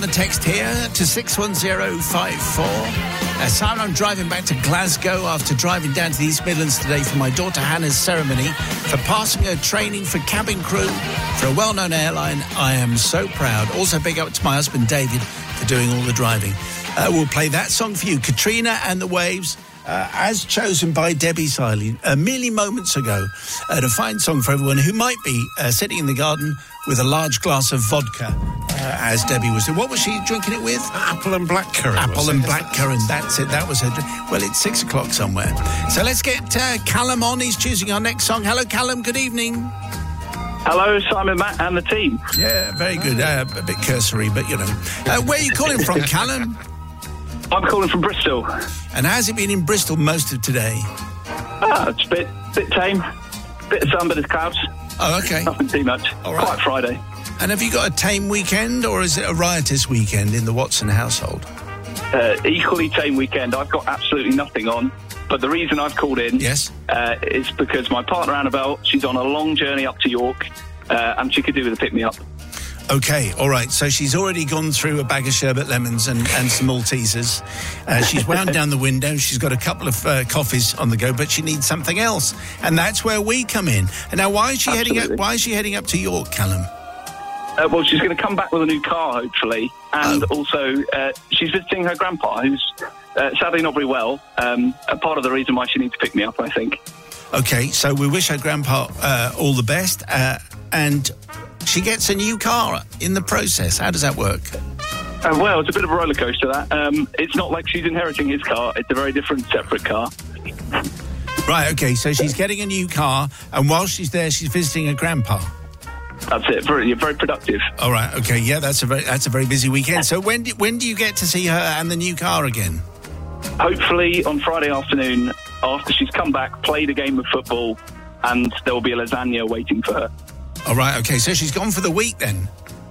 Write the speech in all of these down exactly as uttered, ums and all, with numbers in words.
on the text here to six one zero five four. Uh, Simon, I'm driving back to Glasgow after driving down to the East Midlands today for my daughter Hannah's ceremony for passing her training for cabin crew for a well-known airline. I am so proud. Also, big up to my husband David for doing all the driving. Uh, we'll play that song for you, Katrina and the Waves, uh, as chosen by Debbie Siley uh, merely moments ago. Uh, a fine song for everyone who might be uh, sitting in the garden with a large glass of vodka, uh, as Debbie was doing. What was she drinking it with? Apple and blackcurrant. Apple and blackcurrant, that's it. That was her drink. Well, it's six o'clock somewhere. So let's get uh, Callum on. He's choosing our next song. Hello, Callum. Good evening. Hello, Simon, Matt, and the team. Yeah, very good. Uh, a bit cursory, but, you know. Uh, where are you calling from, Callum? I'm calling from Bristol. And how's it been in Bristol most of today? Ah, it's a bit, bit tame. Bit of sun, bit of clouds. Oh, okay. Nothing too much. All right. Quite Friday. And have you got a tame weekend, or is it a riotous weekend in the Watson household? Uh, equally tame weekend. I've got absolutely nothing on. But the reason I've called in yes. uh, is because my partner, Annabelle, she's on a long journey up to York, uh, and she could do with a pick-me-up. Okay, all right. So she's already gone through a bag of sherbet lemons and, and some Maltesers. Uh, she's wound down the window. She's got a couple of uh, coffees on the go, but she needs something else, and that's where we come in. And now, why is she Absolutely. heading up? Why is she heading up to York, Callum? Uh, well, she's going to come back with a new car, hopefully, and Oh. also uh, she's visiting her grandpa, who's uh, sadly not very well. Um, a part of the reason why she needs to pick me up, I think. Okay, so we wish her grandpa uh, all the best, uh, and she gets a new car in the process. How does that work? Uh, well, it's a bit of a roller coaster, that. Um, it's not like she's inheriting his car. It's a very different, separate car. Right, okay, so she's getting a new car, and while she's there, she's visiting her grandpa. That's it. Very, very productive. All right, okay, yeah, that's a very, that's a very busy weekend. So when do, when do you get to see her and the new car again? Hopefully on Friday afternoon, after she's come back, played a game of football, and there will be a lasagna waiting for her. All right, okay, so she's gone for the week then?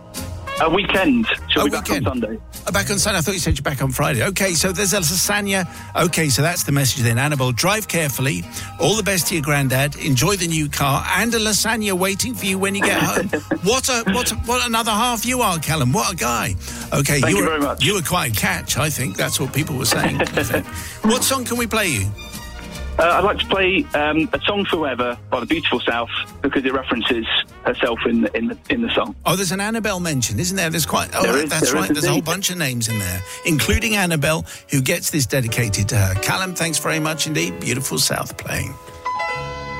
A weekend. She'll Oh, be back weekend. on Sunday. Oh, back on Sunday. I thought you said you're back on Friday. Okay, so there's a lasagna. Okay, so that's the message then. Annabelle, drive carefully. All the best to your granddad. Enjoy the new car and a lasagna waiting for you when you get home. What a what a, what another half you are, Callum. What a guy. Okay, Thank you you were, very much. You were quite a catch, I think. That's what people were saying. What song can we play you? Uh, I'd like to play um, a song Forever by the Beautiful South because it references herself in the, in the, in the song. Oh, there's an Annabelle mentioned, isn't there? There's quite... Oh, There right, is, that's there right. is There's a whole indeed. bunch of names in there, including Annabelle, who gets this dedicated to her. Callum, thanks very much indeed. Beautiful South playing.